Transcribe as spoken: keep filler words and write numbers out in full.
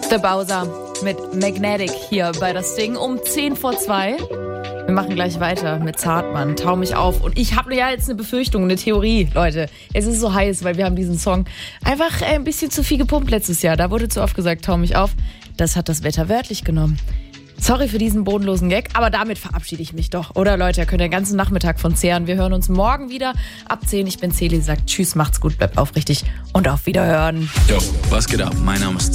The Bowser mit Magnetic hier bei das Ding um zehn vor zwei. Wir machen gleich weiter mit Zartmann, Tau mich auf. Und ich habe ja jetzt eine Befürchtung, eine Theorie, Leute. Es ist so heiß, weil wir haben diesen Song einfach ein bisschen zu viel gepumpt letztes Jahr. Da wurde zu oft gesagt, Tau mich auf. Das hat das Wetter wörtlich genommen. Sorry für diesen bodenlosen Gag, aber damit verabschiede ich mich doch. Oder Leute, ihr könnt den ganzen Nachmittag von zehren. Wir hören uns morgen wieder ab zehn. Ich bin Celi, sagt tschüss, macht's gut, bleibt aufrichtig und auf Wiederhören. Yo, was geht ab? Mein Name ist